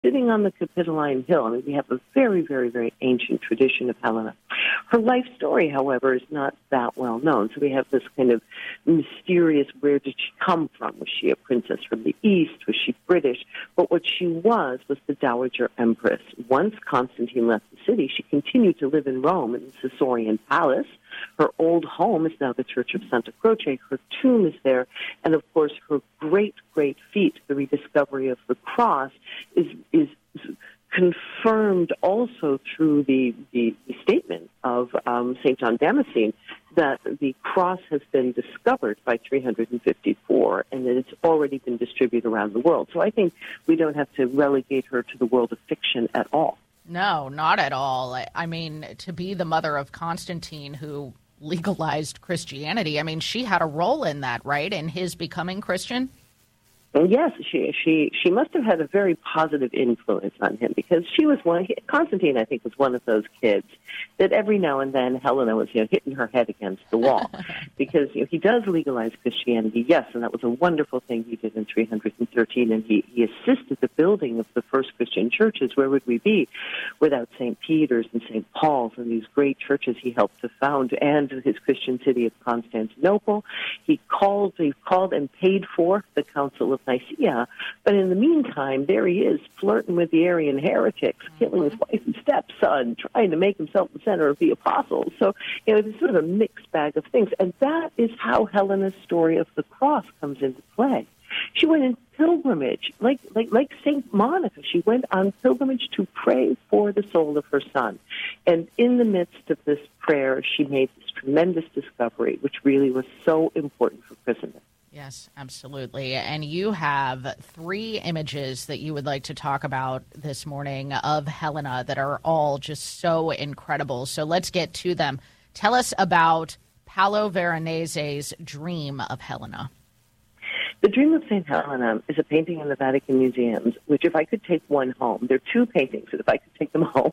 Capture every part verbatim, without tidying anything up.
sitting on the Capitoline Hill. I mean, we have a very, very, very ancient tradition of Helena. Her life story, however, is not that well known. So we have this kind of mysterious, where did she come from? Was she a princess from the East? Was she British? But what she was was the Dowager Empress. Once Constantine left the city, she continued to live in Rome in the Caesarian Palace. Her old home is now the Church of Santa Croce. Her tomb is there. And, of course, her great, great feat, the rediscovery of the cross, is is confirmed also through the, the, the statement of um, Saint John Damascene that the cross has been discovered by three hundred fifty-four and that it's already been distributed around the world. So I think we don't have to relegate her to the world of fiction at all. No, not at all. I mean, to be the mother of Constantine, who legalized Christianity, I mean, she had a role in that, right, in his becoming Christian? Yes, she she she must have had a very positive influence on him, because she was one. Constantine, I think, was one of those kids that every now and then Helena was, you know, hitting her head against the wall, because, you know, he does legalize Christianity, yes, and that was a wonderful thing he did in three hundred thirteen, and he he assisted the building of the first Christian churches. Where would we be without Saint Peter's and Saint Paul's and these great churches he helped to found, and his Christian city of Constantinople? He called he called and paid for the Council of Nicaea, but in the meantime, there he is, flirting with the Arian heretics, killing his wife and stepson, trying to make himself the center of the apostles. So, you know, it's sort of a mixed bag of things, and that is how Helena's story of the cross comes into play. She went in pilgrimage, like like like Saint Monica. She went on pilgrimage to pray for the soul of her son, and in the midst of this prayer, she made this tremendous discovery, which really was so important for Christendom. Yes, absolutely. And you have three images that you would like to talk about this morning of Helena that are all just so incredible. So let's get to them. Tell us about Paolo Veronese's Dream of Helena. The Dream of Saint Helena is a painting in the Vatican museums, which, if I could take one home, there are two paintings, and if I could take them home,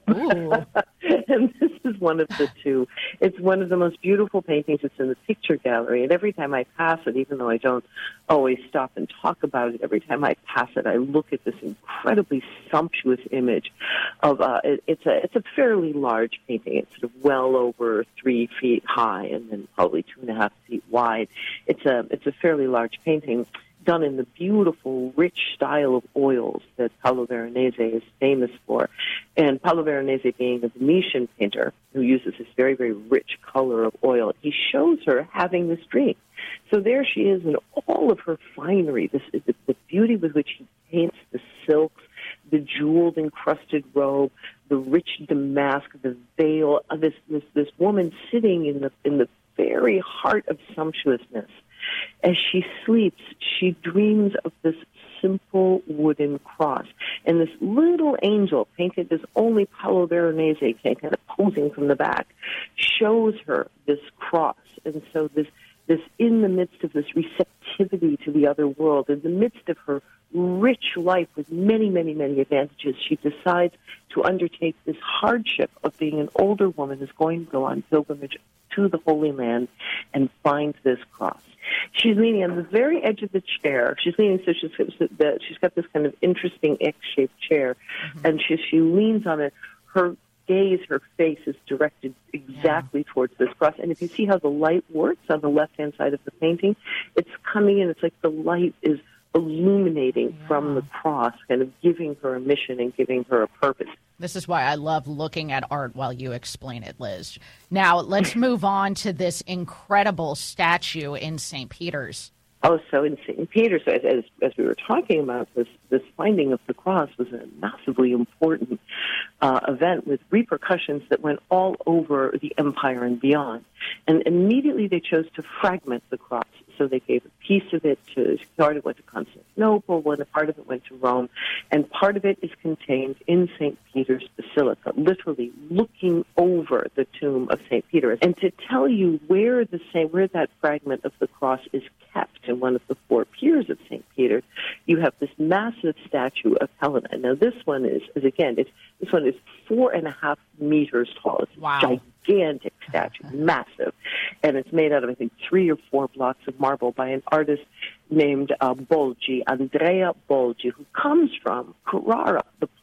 and this is one of the two. It's one of the most beautiful paintings. It's in the picture gallery, and every time I pass it, even though I don't always stop and talk about it, every time I pass it, I look at this incredibly sumptuous image of, uh, it, it's a it's a fairly large painting. It's sort of well over three feet high and then probably two and a half feet wide. It's a, it's a fairly large painting, done in the beautiful, rich style of oils that Paolo Veronese is famous for. And Paolo Veronese, being a Venetian painter who uses this very, very rich color of oil, he shows her having this dream. So there she is in all of her finery, this is the, the beauty with which he paints the silks, the jeweled encrusted robe, the rich damask, the veil, of this, this, this woman sitting in the, in the very heart of sumptuousness. As she sleeps, she dreams of this simple wooden cross. And this little angel, painted as only Paolo Veronese can, kind of posing from the back, shows her this cross. And so this, this in the midst of this receptivity to the other world, in the midst of her rich life with many, many, many advantages, she decides to undertake this hardship of being an older woman who's going to go on pilgrimage to the Holy Land and find this cross. She's leaning on the very edge of the chair. She's leaning, so she's, she's got this kind of interesting X-shaped chair, mm-hmm. and she, she leans on it. Her gaze, her face is directed exactly yeah. towards this cross. And if you see how the light works on the left-hand side of the painting, it's coming in. It's like the light is illuminating yeah. from the cross, kind of giving her a mission and giving her a purpose. This is why I love looking at art while you explain it, Liz. Now, let's move on to this incredible statue in Saint Peter's. Oh, so in Saint Peter's, as, as, as we were talking about, this, this finding of the cross was a massively important uh, event with repercussions that went all over the empire and beyond. And immediately they chose to fragment the cross. So they gave a piece of it to, part of it went to Constantinople, one part of it went to Rome, and part of it is contained in Saint Peter's Basilica, literally looking over the tomb of Saint Peter. And to tell you where the same, where that fragment of the cross is kept in one of the four piers of Saint Peter, you have this massive statue of Helena. Now this one is, is again, it's, this one is four and a half meters tall. It's wow. gigantic statue, massive. And it's made out of, I think, three or four blocks of marble by an artist named uh, Bolgi, Andrea Bolgi, who comes from Carrara, the